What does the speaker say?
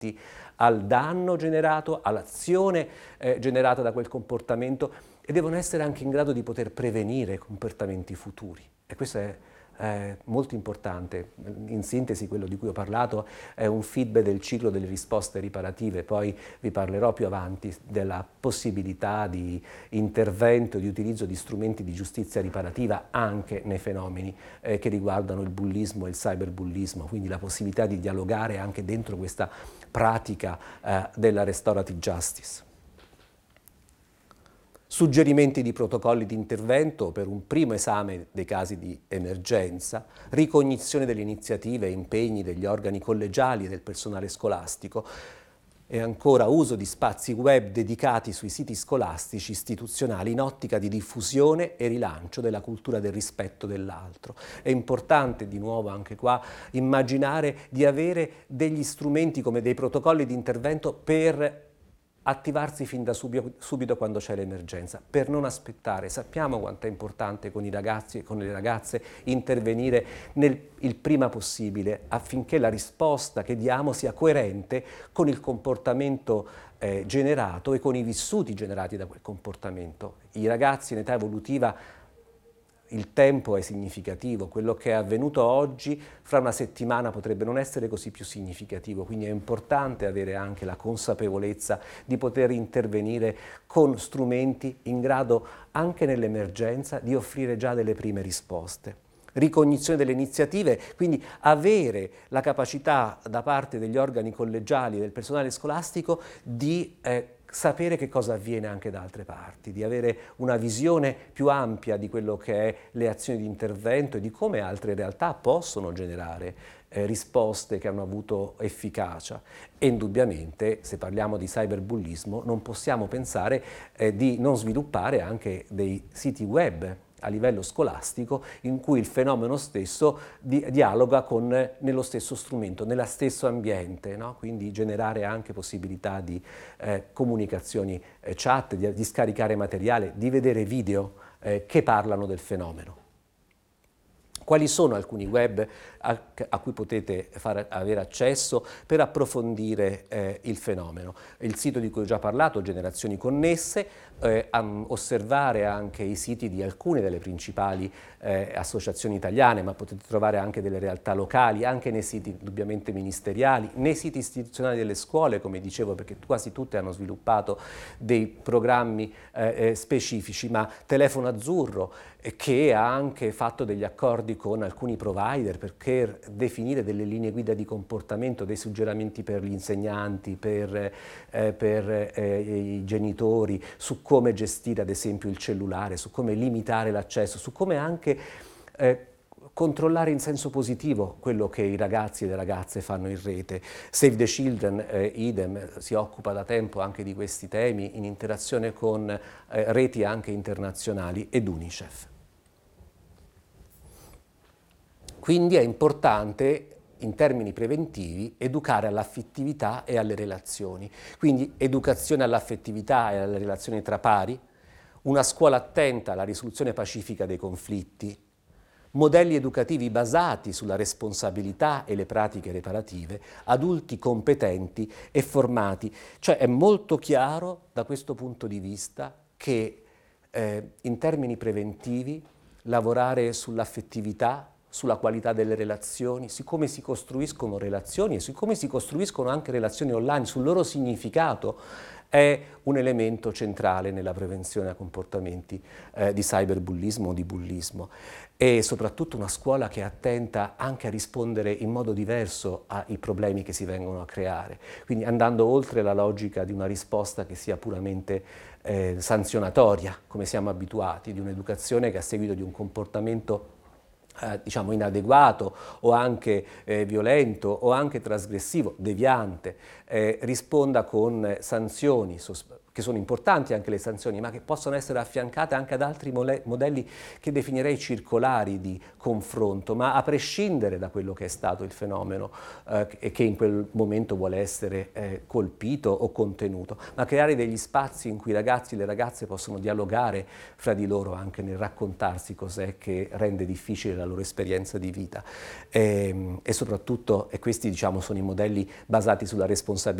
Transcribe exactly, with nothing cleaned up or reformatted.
conflitti, al danno generato, all'azione eh, generata da quel comportamento, e devono essere anche in grado di poter prevenire comportamenti futuri. E questo è eh, molto importante. In sintesi, quello di cui ho parlato è un feedback del ciclo delle risposte riparative. Poi vi parlerò più avanti della possibilità di intervento, di utilizzo di strumenti di giustizia riparativa anche nei fenomeni eh, che riguardano il bullismo e il cyberbullismo, quindi la possibilità di dialogare anche dentro questa pratica eh, della restorative justice. Suggerimenti di protocolli di intervento per un primo esame dei casi di emergenza, ricognizione delle iniziative e impegni degli organi collegiali e del personale scolastico, e ancora uso di spazi web dedicati sui siti scolastici istituzionali in ottica di diffusione e rilancio della cultura del rispetto dell'altro. È importante, di nuovo anche qua, immaginare di avere degli strumenti come dei protocolli di intervento per attivarsi fin da subito, subito quando c'è l'emergenza, per non aspettare. Sappiamo quanto è importante con i ragazzi e con le ragazze intervenire nel, il prima possibile, affinché la risposta che diamo sia coerente con il comportamento eh, generato e con i vissuti generati da quel comportamento. I ragazzi in età evolutiva, il tempo è significativo, quello che è avvenuto oggi fra una settimana potrebbe non essere così più significativo, quindi è importante avere anche la consapevolezza di poter intervenire con strumenti in grado anche nell'emergenza di offrire già delle prime risposte. Ricognizione delle iniziative, quindi avere la capacità da parte degli organi collegiali e del personale scolastico di eh, sapere che cosa avviene anche da altre parti, di avere una visione più ampia di quello che è le azioni di intervento e di come altre realtà possono generare eh, risposte che hanno avuto efficacia. E indubbiamente, se parliamo di cyberbullismo, non possiamo pensare eh, di non sviluppare anche dei siti web a livello scolastico in cui il fenomeno stesso di, dialoga con, eh, nello stesso strumento, nello stesso ambiente, no? Quindi generare anche possibilità di eh, comunicazioni eh, chat, di, di scaricare materiale, di vedere video eh, che parlano del fenomeno. Quali sono alcuni web a, a cui potete far, avere accesso per approfondire eh, il fenomeno? Il sito di cui ho già parlato, Generazioni Connesse, eh, um, osservare anche i siti di alcune delle principali eh, associazioni italiane, ma potete trovare anche delle realtà locali, anche nei siti indubbiamente ministeriali, nei siti istituzionali delle scuole, come dicevo, perché quasi tutte hanno sviluppato dei programmi eh, eh, specifici, ma Telefono Azzurro, eh, che ha anche fatto degli accordi con alcuni provider per definire delle linee guida di comportamento, dei suggerimenti per gli insegnanti, per, eh, per eh, i genitori, su come gestire ad esempio il cellulare, su come limitare l'accesso, su come anche eh, controllare in senso positivo quello che i ragazzi e le ragazze fanno in rete. Save the Children, eh, idem, si occupa da tempo anche di questi temi in interazione con eh, reti anche internazionali, ed UNICEF. Quindi è importante, in termini preventivi, educare all'affettività e alle relazioni. Quindi educazione all'affettività e alle relazioni tra pari, una scuola attenta alla risoluzione pacifica dei conflitti, modelli educativi basati sulla responsabilità e le pratiche reparative, adulti competenti e formati. Cioè è molto chiaro da questo punto di vista che eh, in termini preventivi lavorare sull'affettività, sulla qualità delle relazioni, su come si costruiscono relazioni e su come si costruiscono anche relazioni online, sul loro significato, è un elemento centrale nella prevenzione a comportamenti eh, di cyberbullismo o di bullismo. E soprattutto una scuola che è attenta anche a rispondere in modo diverso ai problemi che si vengono a creare, quindi andando oltre la logica di una risposta che sia puramente eh, sanzionatoria, come siamo abituati, di un'educazione che a seguito di un comportamento Eh, diciamo inadeguato o anche eh, violento o anche trasgressivo, deviante, eh, risponda con sanzioni che sono importanti anche le sanzioni, ma che possono essere affiancate anche ad altri modelli che definirei circolari di confronto, ma a prescindere da quello che è stato il fenomeno eh, e che in quel momento vuole essere eh, colpito o contenuto, ma creare degli spazi in cui i ragazzi e le ragazze possono dialogare fra di loro anche nel raccontarsi cos'è che rende difficile la loro esperienza di vita. E, e soprattutto, e questi diciamo sono i modelli basati sulla responsabilità,